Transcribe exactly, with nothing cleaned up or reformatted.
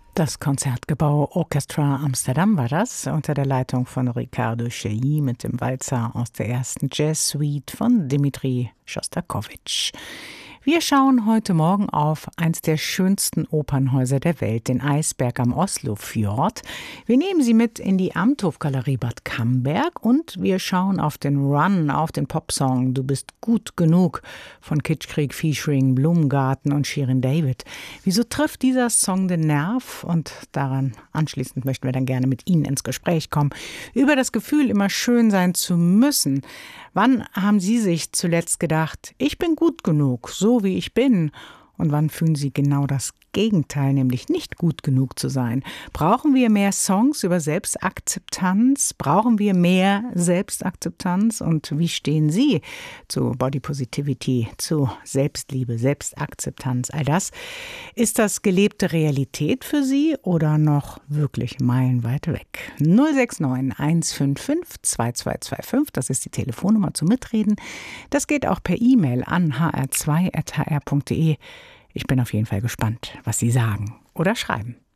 Das Concertgebouw Orchestra Amsterdam war das, unter der Leitung von Riccardo Chailly mit dem Walzer aus der ersten Jazz-Suite von Dmitri Schostakowitsch. Wir schauen heute Morgen auf eins der schönsten Opernhäuser der Welt, den Eisberg am Oslofjord. Wir nehmen Sie mit in die Amthofgalerie Bad Camberg und wir schauen auf den Run, auf den Popsong Du bist gut genug von Kitschkrieg featuring Blumengarten und Shirin David. Wieso trifft dieser Song den Nerv? Und daran anschließend möchten wir dann gerne mit Ihnen ins Gespräch kommen über das Gefühl, immer schön sein zu müssen. Wann haben Sie sich zuletzt gedacht, ich bin gut genug, so wie ich bin? Und wann fühlen Sie genau das Gegenteil, nämlich nicht gut genug zu sein? Brauchen wir mehr Songs über Selbstakzeptanz? Brauchen wir mehr Selbstakzeptanz? Und wie stehen Sie zu Body Positivity, zu Selbstliebe, Selbstakzeptanz? All das, ist das gelebte Realität für Sie oder noch wirklich meilenweit weg? null sechs neun eins fünf fünf zwei zwei zwei fünf, das ist die Telefonnummer zum Mitreden. Das geht auch per E-Mail an h r zwei at h r punkt d e. Ich bin auf jeden Fall gespannt, was Sie sagen oder schreiben.